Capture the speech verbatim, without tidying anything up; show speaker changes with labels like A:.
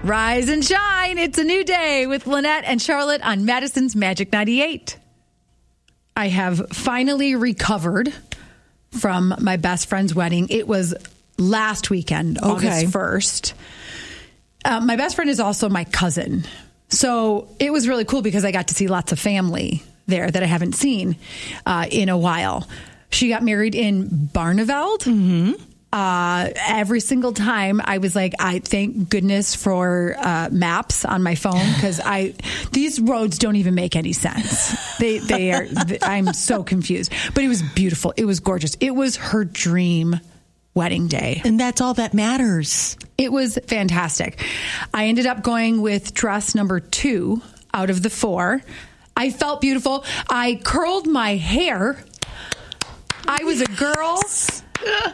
A: Rise and shine. It's a new day with Lynette and Charlotte on Madison's Magic ninety-eight. I have finally recovered from my best friend's wedding. It was last weekend,
B: Okay.
A: August first. Uh, my best friend is also my cousin. So it was really cool because I got to see lots of family there that I haven't seen uh, in a while. She got married in Barneveld. Mm-hmm. Uh, every single time I was like, I thank goodness for uh, maps on my phone because I these roads don't even make any sense. They they are. I'm so confused. But it was beautiful. It was gorgeous. It was her dream wedding day,
B: And that's all that matters.
A: it was fantastic. I ended up going with dress number two out of the four. I felt beautiful. I curled my hair. I was a girl.